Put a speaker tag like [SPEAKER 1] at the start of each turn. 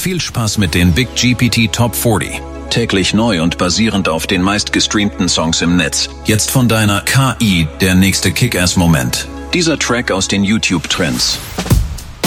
[SPEAKER 1] Viel Spaß mit den Big GPT Top 40. Täglich neu und basierend auf den meistgestreamten Songs im Netz. Jetzt von deiner KI der nächste Kick-Ass-Moment. Dieser Track aus den YouTube-Trends.